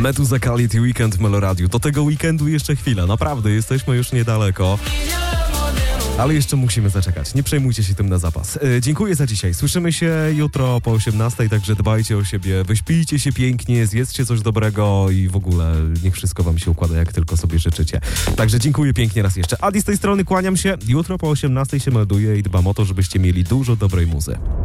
Meduza Quality Weekend w Meloradiu. Do tego weekendu jeszcze chwila, naprawdę, jesteśmy już niedaleko. Ale jeszcze musimy zaczekać. Nie przejmujcie się tym na zapas. Dziękuję za dzisiaj. Słyszymy się jutro po 18:00, także dbajcie o siebie, wyśpijcie się pięknie, zjedzcie coś dobrego i w ogóle niech wszystko wam się układa, jak tylko sobie życzycie. Także dziękuję pięknie raz jeszcze. Adi z tej strony, kłaniam się. Jutro po 18:00 się melduję i dbam o to, żebyście mieli dużo dobrej muzy.